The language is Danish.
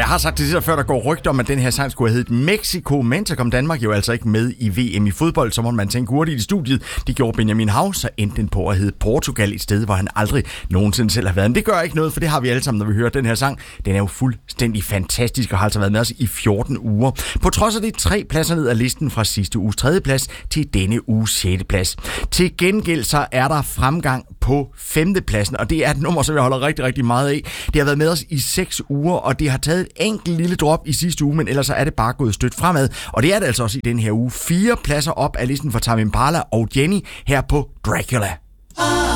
har sagt det sidste før, der går rygter om, at den her sang skulle have heddet Mexico, men så kom Danmark jo altså ikke med i VM i fodbold, så må man tænke hurtigt i studiet. Det gjorde Benjamin Hav, så endte den på at hedde Portugal, et sted, hvor han aldrig nogensinde selv har været. Men det gør ikke noget, for det har vi alle sammen, når vi hører den her sang. Den er jo fuldstændig fantastisk og har altså været med os i 14 uger. På trods af de 3 pladser ned af listen fra sidste uges 3. plads til denne uges 6. plads. Til gengæld så er der fremgang på 5. pladsen, og det er et nummer, som jeg holder rigtig, rigtig meget af. Det har været med os i 6 uger, og det har taget et enkelt lille drop i sidste uge, men ellers så er det bare gået stødt fremad. Og det er det altså også i den her uge. 4 pladser op af listen for Tame Impala og Jenny her på Dracula.